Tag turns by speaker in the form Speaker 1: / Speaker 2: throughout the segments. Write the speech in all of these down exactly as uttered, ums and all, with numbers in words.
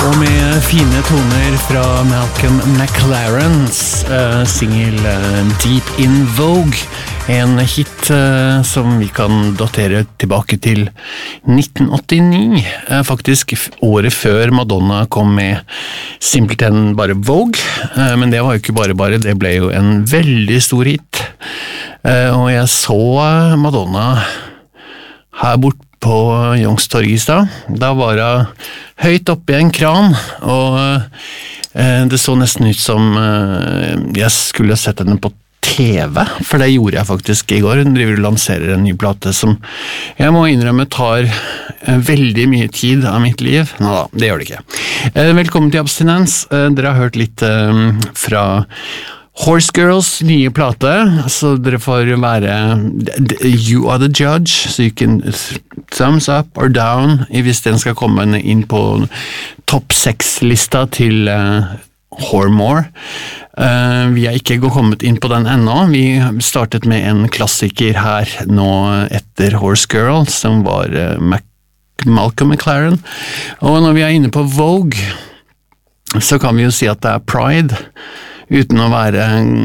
Speaker 1: Og med fine toner fra Malcolm McLaren's uh, single uh, Deep in Vogue, en hit uh, som vi kan datere tilbake til nitten åttini, uh, faktisk året før Madonna kom med simpelthen bare Vogue, uh, men det var jo ikke bare bare, det ble jo en veldig stor hit, uh, og jeg så Madonna her bort på Youngstorget i stad. Da var hun høyt oppe i en kran, og eh, det så nesten ut som eh, jeg skulle sett henne på T V, for det gjorde jeg faktisk i går. Hun driver og lanserer en ny plate som jeg må innrømme tar eh, veldig mye tid av mitt liv. Nå da, det gjør det ikke. Eh, velkommen til Abstinens. Eh, dere har hørt litt eh, fra Horse Girls nye plate, så dere får være you are the judge, så you can thumbs up or down hvis den skal komme inn på topp seks lista til uh, Hormore. Uh, vi er ikke kommet inn på den ennå. Vi startet med en klassiker her nå etter Horse Girl, som var uh, Mac- Malcolm McLaren. Og når vi er inne på Vogue, så kan vi jo si at det er Pride, uten å være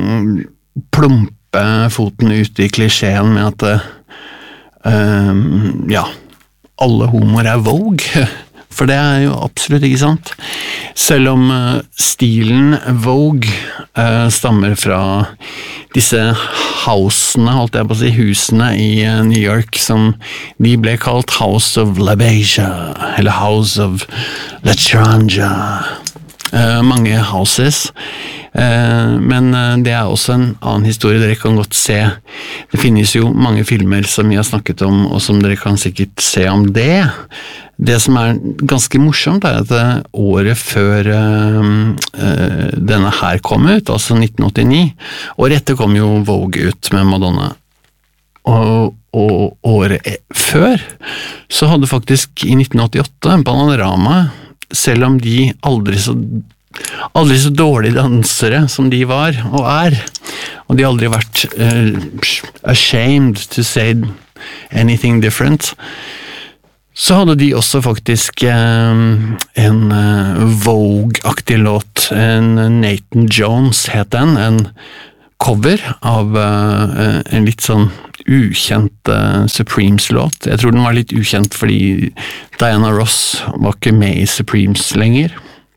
Speaker 1: plumpe foten ute i klisjeen med at uh, ja, alle homoer er Vogue, for det er jo absolutt ikke sant. Selv om uh, stilen Vogue uh, stammer fra disse housene, holdt jeg på å si, husene i uh, New York, som de ble kalt House of LaBeija, eller House of LaChanja. Uh, mange houses, uh, men uh, det er også en annen historie. Dere kan godt se, det finnes jo mange filmer som vi har snakket om, og som dere kan sikkert se om det. Det som er ganske morsomt er at uh, året før uh, uh, denne her kom ut, altså nitten åttini, året etter kom jo Vogue ut med Madonna, og, og året før så hadde faktisk i nitten åttiåtte Bananarama, selv om de aldri så, aldri så dårlige dansere som de var og er, og de har aldri vært uh, ashamed to say anything different, så hadde de også faktisk uh, en uh, Vogue-aktig låt, en Nathan Jones het den, en cover av uh, en litt sånn ukjent uh, Supremes-låt. Jeg tror den var litt ukjent fordi Diana Ross var ikke med i Supremes lenger.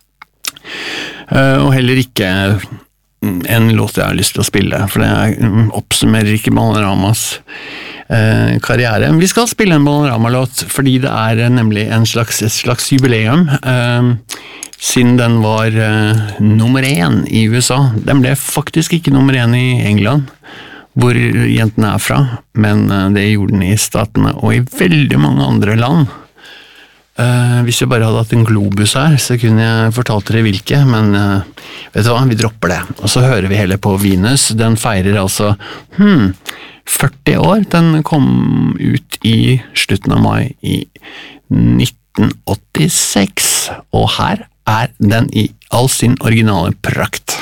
Speaker 1: Uh, og heller ikke en låt jeg har lyst til å spille, for det um, oppsummerer ikke Bananaramas uh, karriere. Vi skal spille en Bananarama-låt fordi det er uh, nemlig en slags, et slags jubileum. Uh, siden den var uh, nummer én i U S A. Den ble faktisk ikke nummer én i England, hvor jentene er fra, men uh, det gjorde den i statene og i veldig mange andre land. Uh, hvis jeg bare hadde hatt en globus her, så kunne jeg fortalt dere hvilke, men uh, vet du hva, vi dropper det. Og så hører vi heller på Venus. Den feirer altså hmm, førti år. Den kom ut i slutten av mai i nitten åttiseks, og her er den i all sin originale prakt.